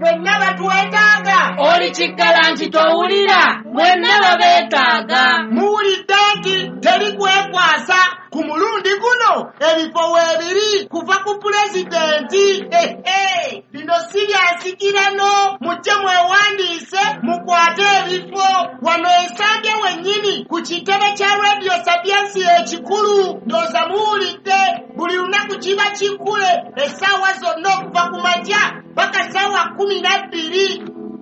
ffenna batwetaaga. Oli kiggala nti towulira, mwenna babeetaaga. Muwulidde nti teri kwekwasa ku mulundi guno ebifo weebiri kuva ku pulezidenti. Lino si lyansikirano, mujje mwewandiise mukwate ebifo wano Ensambya wennyini ku kitebe kya Radio Sapiensi ekikulu. Ndooza muwulidde buli lunaku kiba kiggule essaawa zonna okuva ku makya paka ssaawa 12.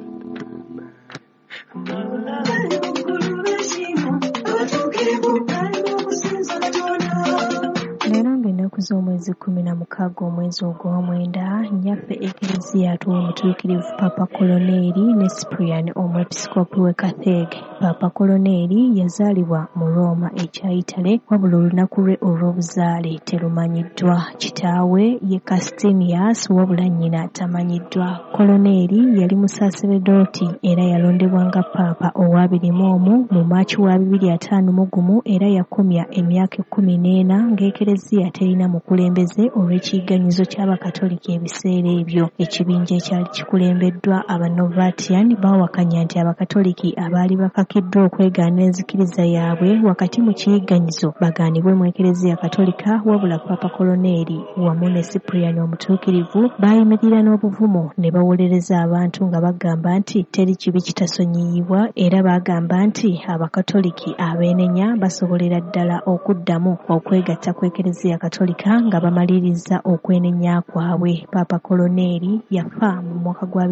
Narambe ennaku z'omwezi 16 omwezi ogw'omwenda, nnyaffe Eklezia atuwa omutuukirivu Papa Koloneri ne Cyprian omwepisikoopi w'e Kathege. Papa Koloneri yazaalibwa mu Roma ekya Itale, wabula olunaku lwe olw'obuzaale terumanyiddwa. Kitaawe ye Castinius wabula nnyina tamanyiddwa. Koloneri yali musaaseredooti era yalondebwa nga Papa owa 21 mu Maaci wa 2051 era yakomya emyaka 14 ng'Eklezia terina mukulembeze olw'ekiyiganyizo ky'Abakatolika ebiseera ebyo. Ekibinja ekyali kikulembeddwa Abanovatian baawakanya nti Abakatoliki abaali bakakiddwa okwegaana enzikiriza yaabwe wakati mu kiyiganyizo bagaanibwe mu Eklezia Katolika, wabula Papa Koloneri wamu ne Cyprian omutuukirivu baayimirira n'obuvumo ne bawolereza abantu nga bagamba nti teri kibi kitasonyiyibwa, era baagamba nti Abakatoliki abeenenya basobolera ddala okuddamu okwegatta ku Eklezia Katolika nga bamaliriza okwenenya kwabwe. Papa Koloneri yafa mu mwaka gwa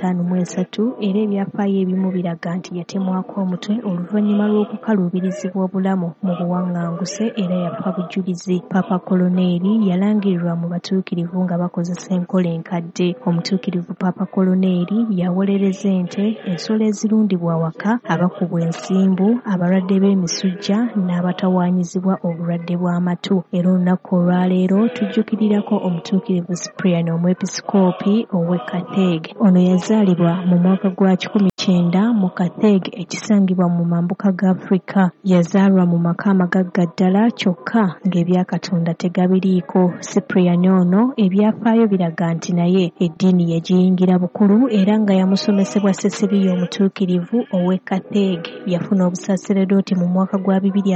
2053 era ebyafaayo ebimu biraga nti yatemwako omutwe oluvannyuma lw'okukaluubirizibwa obulamu mu buwaŋŋanguse era yafa bujulizi. Papa Koloneri yalangirirwa mu batuukirivu nga bakozesa enkola enkadde. Omutuukirivu Papa Koloneri yawolereza ente, ensolo ezirundibwa awaka, abakubwa ensimbu, abalwadde b'emisujja n'abatawaanyizibwa obulwadde bw'amatu. Era olunaku olwaleero tujjukirirako omutuukirivu Cyprian omwepisikoopi ow'e Kathege. Ono yazaalibwa mu mwaka gwa 19 mu Kathege ekisangibwa mu mambuka ga Afrika. Yazaalwa mu maka amagagga ddala kyokka ng'ebya Katonda tegabiriiko. Cyprian ono ebyafaayo biraga nti naye eddiini yagiyingira bukulu era nga yamusomesebwa Cecilia omutuukirivu ow'e Kathege. Yafuna obusaaseredooti mu mwaka gwa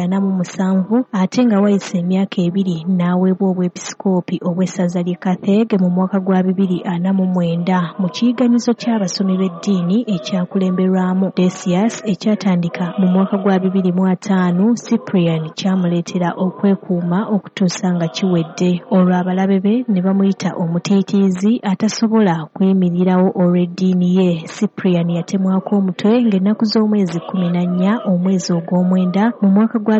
2047 ate nga wayise emyaka 2 n'aweebwa obwepisikoopi obw'essaza ly'e Kathege mu mwaka gwa 2049 mu kiyiganyizo ky'abasomi b'eddiini ekyakulemberwamu Decius ekyatandika mu mwaka gwa 2005. Cyprian kyamuleetera okwekuuma okutuusa nga kiwedde. Olwo abalabe be ne bamuyita omutiitiizi atasobola kuyimirirawo olw'eddiini ye. Cyprian yatemwako omutwe ng'ennaku z'omwezi 14 omwezi ogw'omwenda mu mwaka gwa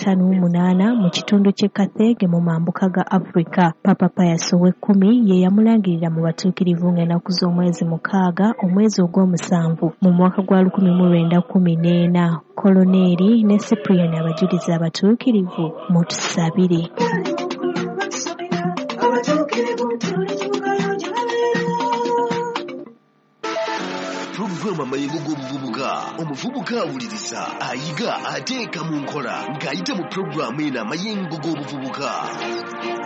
2058 mu kitundu ky'e Kathege mu mambuka ga Afrika. Papa Pius ow'Ekkumi ye yamulangirira mu batuukirivu ng'ennaku z'omwezi 6 omwezi ogw'omusanvu mu mwaka gwa 1914. Koloneri ne Cyprian abajulizi abatuukirivu mutusabire. Programu amayengo g'obuvubuka. Omuvubuka awuliriza, ayiga, ateeka mu nkola ng'ayita mu programu eno amayengo g'obuvubuka.